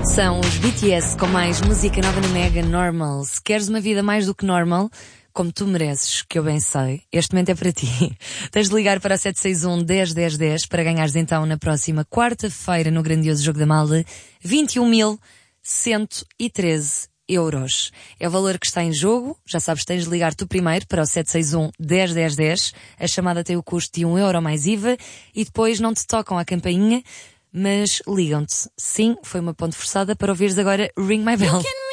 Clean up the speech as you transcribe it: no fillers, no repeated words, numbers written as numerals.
São os BTS com mais música nova na Mega, Normal. Se queres uma vida mais do que normal, como tu mereces, que eu bem sei, este momento é para ti. Tens de ligar para 761 10 10 10 para ganhares então na próxima quarta-feira no grandioso Jogo da Malda 21.113 euros. É o valor que está em jogo. Já sabes, tens de ligar tu primeiro para o 761 10 10 10. A chamada tem o custo de €1 mais IVA e depois não te tocam a campainha, mas ligam-te. Sim, foi uma ponte forçada para ouvires agora Ring My Bell.